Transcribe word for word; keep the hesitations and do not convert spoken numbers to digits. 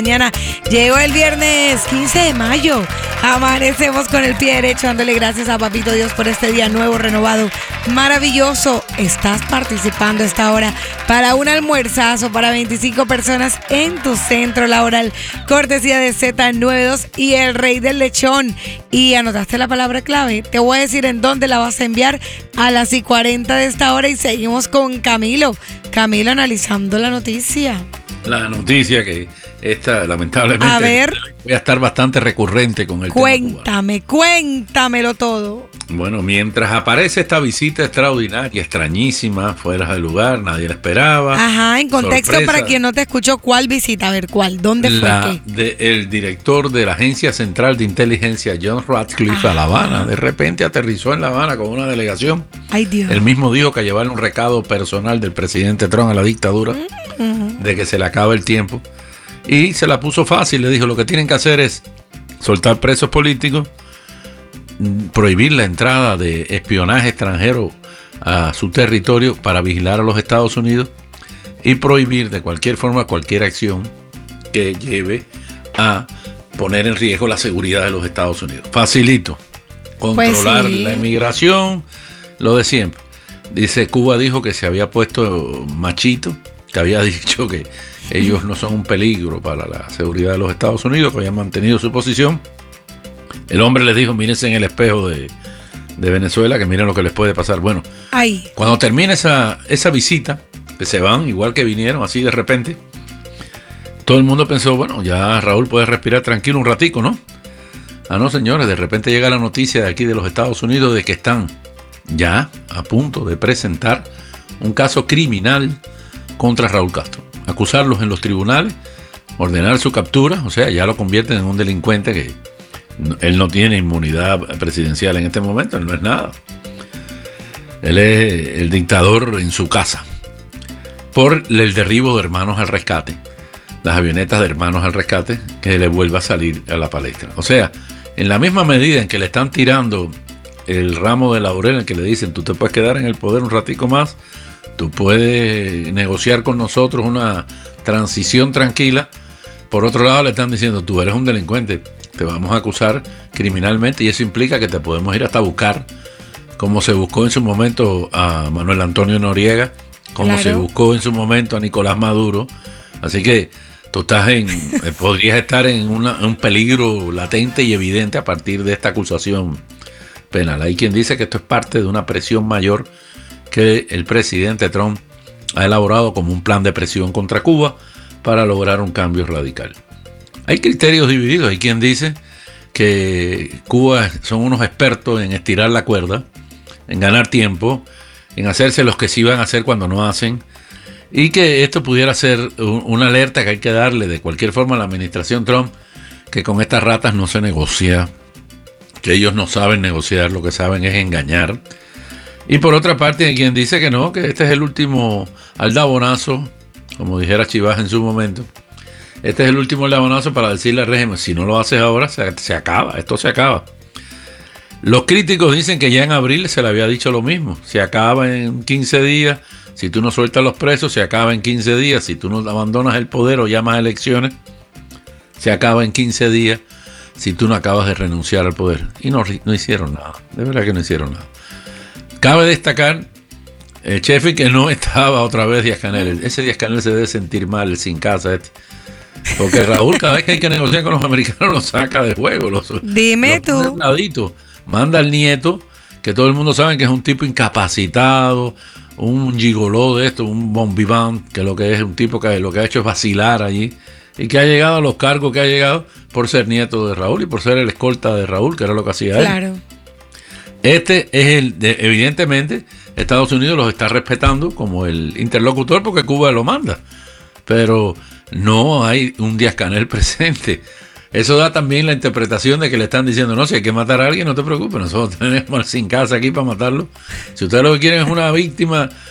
Mañana llegó el viernes quince de mayo. Amanecemos con el pie derecho, dándole gracias a Papito Dios por este día nuevo, renovado, maravilloso. Estás participando a esta hora para un almuerzazo para veinticinco personas en tu centro laboral. Cortesía de Z noventa y dos y el Rey del Lechón. Y anotaste la palabra clave. Te voy a decir en dónde la vas a enviar a las y cuarenta de esta hora. Y seguimos con Camilo. Camilo analizando la noticia. La noticia que esta, lamentablemente, a ver, voy a estar bastante recurrente con el cuéntame, tema cubano. Cuéntamelo todo. Bueno, mientras aparece esta visita extraordinaria, extrañísima, fuera de lugar, nadie la esperaba. Ajá, en contexto sorpresa, para quien no te escuchó, ¿cuál visita? A ver, ¿cuál? ¿Dónde fue? La, de, el director de la Agencia Central de Inteligencia, John Ratcliffe, ah, a La Habana. De repente aterrizó en La Habana con una delegación. Ay, Dios. Él mismo dijo que llevarle un recado personal del presidente Trump a la dictadura, uh-huh. de que se le acaba el tiempo. Y se la puso fácil, le dijo, lo que tienen que hacer es soltar presos políticos, prohibir la entrada de espionaje extranjero a su territorio para vigilar a los Estados Unidos y prohibir de cualquier forma cualquier acción que lleve a poner en riesgo la seguridad de los Estados Unidos. Facilito. Controlar pues sí. la inmigración, lo de siempre. Dice, Cuba dijo que se había puesto machito, que había dicho que ellos no son un peligro para la seguridad de los Estados Unidos, que habían mantenido su posición. El hombre les dijo, mírense en el espejo de, de Venezuela, que miren lo que les puede pasar. Bueno, Ay. cuando termina esa, esa visita, que se van, igual que vinieron, así de repente, todo el mundo pensó, bueno, ya Raúl puede respirar tranquilo un ratico, ¿no? Ah, no, señores, de repente llega la noticia de aquí de los Estados Unidos de que están ya a punto de presentar un caso criminal contra Raúl Castro. Acusarlos en los tribunales, ordenar su captura, o sea, ya lo convierten en un delincuente que no, él no tiene inmunidad presidencial en este momento, él no es nada. Él es el dictador en su casa. Por el derribo de Hermanos al Rescate, las avionetas de Hermanos al Rescate, que le vuelva a salir a la palestra. O sea, en la misma medida en que le están tirando el ramo de laurel, en que le dicen, tú te puedes quedar en el poder un ratico más, tú puedes negociar con nosotros una transición tranquila. Por otro lado, le están diciendo, tú eres un delincuente, te vamos a acusar criminalmente y eso implica que te podemos ir hasta buscar, como se buscó en su momento a Manuel Antonio Noriega, como claro. se buscó en su momento a Nicolás Maduro. Así que tú estás en, podrías estar en una, un peligro latente y evidente a partir de esta acusación penal. Hay quien dice que esto es parte de una presión mayor que el presidente Trump ha elaborado como un plan de presión contra Cuba para lograr un cambio radical. Hay criterios divididos. Hay quien dice que Cuba son unos expertos en estirar la cuerda, en ganar tiempo, en hacerse los que sí van a hacer cuando no hacen, y que esto pudiera ser una alerta que hay que darle de cualquier forma a la administración Trump, que con estas ratas no se negocia, que ellos no saben negociar, lo que saben es engañar. Y por otra parte hay quien dice que no, que este es el último aldabonazo, como dijera Chivas en su momento, este es el último aldabonazo para decirle al régimen, si no lo haces ahora, se, se acaba, esto se acaba. Los críticos dicen que ya en abril se le había dicho lo mismo, se acaba en quince días, si tú no sueltas los presos, se acaba en quince días, si tú no abandonas el poder o llamas a elecciones, se acaba en quince días, si tú no acabas de renunciar al poder. Y no, no hicieron nada, de verdad que no hicieron nada. Cabe destacar, el chefe que no estaba otra vez Díaz-Canel. Ese Díaz-Canel se debe sentir mal, sin casa este. Porque Raúl, cada vez que hay que negociar con los americanos, los saca de juego. Los, Dime los tú. Ladito. Manda al nieto, que todo el mundo sabe que es un tipo incapacitado, un gigoló de esto, un bombiván, que lo que es un tipo que lo que ha hecho es vacilar allí, y que ha llegado a los cargos que ha llegado por ser nieto de Raúl y por ser el escolta de Raúl, que era lo que hacía él. Claro. Este es el, de, evidentemente, Estados Unidos los está respetando como el interlocutor porque Cuba lo manda, pero no hay un Díaz-Canel presente. Eso da también la interpretación de que le están diciendo, no, si hay que matar a alguien, no te preocupes, nosotros tenemos al sin casa aquí para matarlo. Si ustedes lo que quieren es una víctima